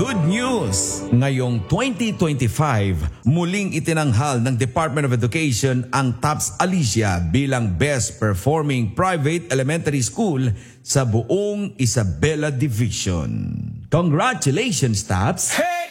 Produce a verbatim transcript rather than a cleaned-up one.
Good news! Ngayong twenty twenty-five, muling itinanghal ng Department of Education ang TOPS Alicia bilang Best Performing Private Elementary School sa buong Isabela Division. Congratulations, TOPS! Hey!